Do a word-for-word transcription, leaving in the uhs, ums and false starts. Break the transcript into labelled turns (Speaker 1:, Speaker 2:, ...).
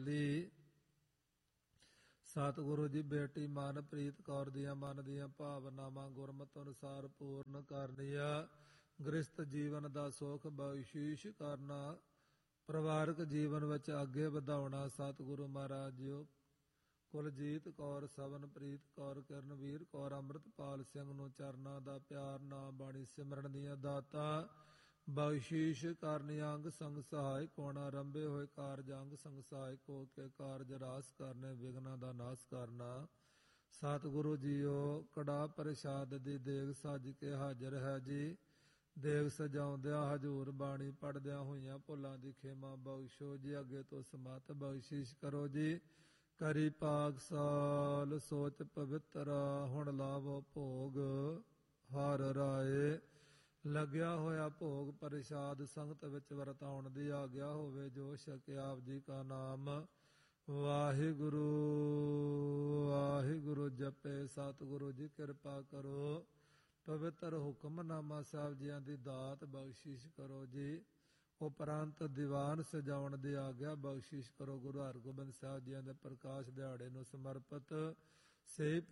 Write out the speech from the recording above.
Speaker 1: ਵਾਲੀ। ਸਤਿਗੁਰੂ ਜੀ ਬੇਟੀ ਮਨਪ੍ਰੀਤ ਕੌਰ ਦੀਆਂ ਮਨ ਦੀਆਂ ਭਾਵਨਾਵਾਂ ਗੁਰਮਤਿ ਅਨੁਸਾਰ ਪੂਰਨ ਕਰਨੀਆਂ। ਗ੍ਰਸਥ ਜੀਵਨ ਦਾ ਸੁੱਖ ਬਖਸ਼ੀਸ਼ ਕਰਨਾ, ਪਰਿਵਾਰਕ ਜੀਵਨ ਵਿੱਚ ਅੱਗੇ ਵਧਾਉਣਾ। ਸਤਿਗੁਰੂ ਮਹਾਰਾਜ ਜੀਓ ਕੁਲਜੀਤ ਕੌਰ, ਸਵਨਪ੍ਰੀਤ ਕੌਰ, ਕਿਰਨਵੀਰ ਕੌਰ, ਅੰਮ੍ਰਿਤਪਾਲ ਸਿੰਘ ਨੂੰ ਚਰਨਾਂ ਦਾ ਪਿਆਰ, ਨਾਮ ਬਾਣੀ ਸਿਮਰਨ ਦੀਆਂ ਦਾਤਾਂ ਬਖਸ਼ੀਸ਼ ਕਰਨੀਆਂ। ਅੰਗ ਸੰਗ ਸਹਾਇਕ ਹੋਣਾ, ਆਰੰਭੇ ਹੋਏ ਕਾਰਜ ਅੰਗ ਸੰਗ ਸਹਾਇਕ ਹੋ ਕੇ ਕਾਰਜ ਰਾਸ ਕਰਨੇ, ਵਿਘਨਾਂ ਦਾ ਨਾਸ਼ ਕਰਨਾ। ਸਤਿਗੁਰੂ ਜੀਓ ਕੜਾ ਪ੍ਰਸ਼ਾਦ ਦੀ ਦੇਗ ਸੱਜ ਕੇ ਹਾਜ਼ਰ ਹੈ ਜੀ। ਦੇਗ ਸਜਾਉਂਦਿਆਂ ਹਜ਼ੂਰ ਬਾਣੀ ਪੜ੍ਹਦਿਆਂ ਹੋਈਆਂ ਭੁੱਲਾਂ ਦੀ ਖੇਮਾ ਬਖਸ਼ੋ ਜੀ। ਅੱਗੇ ਤੋਂ ਸਮਤ ਬਖਸ਼ਿਸ਼ ਕਰੋ ਜੀ। ਕਰੀ ਪਾਕਸਾਲ ਸੋਚ ਪਵਿੱਤਰਾ, ਹੁਣ ਲਾਵੋ ਭੋਗ ਹਰ ਰਾਏ। ਲੱਗਿਆ ਹੋਇਆ ਭੋਗ ਪ੍ਰਸ਼ਾਦ ਸੰਗਤ ਵਿੱਚ ਵਰਤਾਉਣ ਦੀ ਆਗਿਆ ਹੋਵੇ। ਜੋ ਛਕੇ ਆਪ ਜੀ ਕਾ ਨਾਮ ਵਾਹਿਗੁਰੂ ਵਾਹਿਗੁਰੂ ਜਪੇ। ਸਤਿਗੁਰੂ ਜੀ ਕਿਰਪਾ ਕਰੋ, ਪਵਿੱਤਰ ਹੁਕਮਨਾਮਾ ਸਾਹਿਬ ਜੀਆਂ ਦੀ ਦਾਤ ਬਖਸ਼ਿਸ਼ ਕਰੋ ਜੀ। ਉਪਰੰਤ ਦੀਵਾਨ ਸਜਾਉਣ ਦੀ ਆਗਿਆ ਬਖਸ਼ਿਸ਼ ਕਰੋ। ਗੁਰੂ ਹਰਗੋਬਿੰਦ ਸਾਹਿਬ ਜੀਆਂ ਦੇ ਪ੍ਰਕਾਸ਼ ਦਿਹਾੜੇ ਨੂੰ ਸਮਰਪਿਤ ਸੇ